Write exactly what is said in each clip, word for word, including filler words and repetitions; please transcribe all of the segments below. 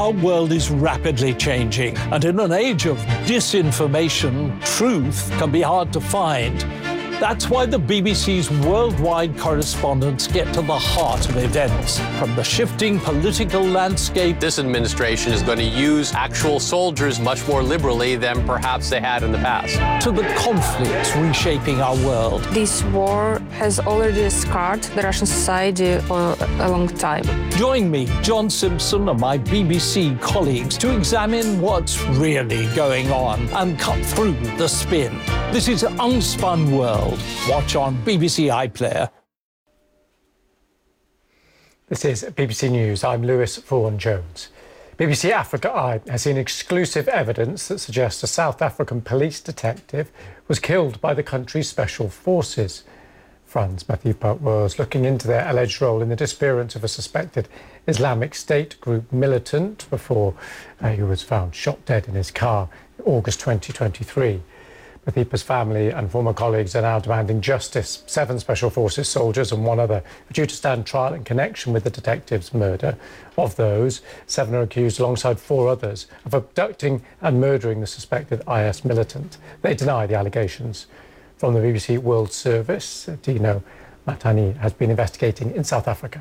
Our world is rapidly changing, and in an age of disinformation, truth can be hard to find. That's why the B B C's worldwide correspondents get to the heart of events. From the shifting political landscape, this administration is going to use actual soldiers much more liberally than perhaps they had in the past, to the conflicts reshaping our world. This war has already scarred the Russian society for a long time. Join me, John Simpson, and my B B C colleagues to examine what's really going on and cut through the spin. This is Unspun World. Watch on B B C iPlayer. This is B B C News. I'm Lewis Vaughan-Jones. B B C Africa Eye has seen exclusive evidence that suggests a South African police detective was killed by the country's special forces. Frans Matipa was looking into their alleged role in the disappearance of a suspected Islamic State group militant before uh, he was found shot dead in his car in August twenty twenty-three. Matipa's family and former colleagues are now demanding justice. Seven Special Forces soldiers and one other are due to stand trial in connection with the detective's murder. Of those, seven are accused alongside four others of abducting and murdering the suspected I S militant. They deny the allegations. From the B B C World Service, Dino Matani has been investigating in South Africa.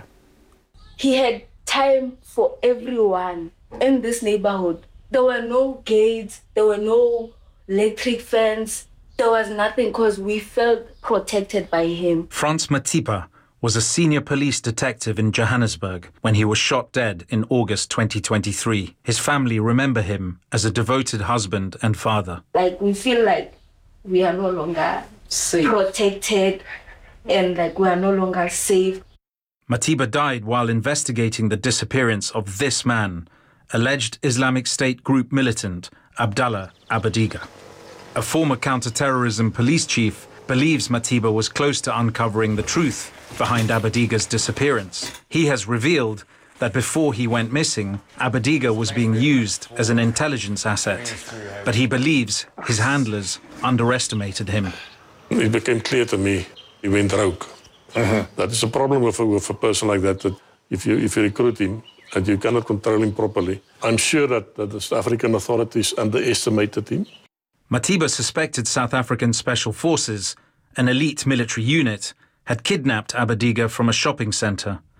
He had time for everyone in this neighborhood. There were no gates, there were no electric fence. There was nothing because we felt protected by him. Frans Matipa was a senior police detective in Johannesburg when he was shot dead in August twenty twenty-three. His family remember him as a devoted husband and father. Like, we feel like we are no longer safe, protected, and like we are no longer safe. Matipa died while investigating the disappearance of this man, alleged Islamic State group militant Abdallah Abadiga. A former counter-terrorism police chief believes Matipa was close to uncovering the truth behind Abadiga's disappearance. He has revealed that before he went missing, Abadiga was being used as an intelligence asset, but he believes his handlers underestimated him. It became clear to me he went rogue. Uh-huh. That is a problem with a, with a person like that, that if you, if you recruit him, and you cannot control him properly. I'm sure that, that the South African authorities underestimated him. Matipa suspected South African Special Forces, an elite military unit, had kidnapped Abadiga from a shopping centre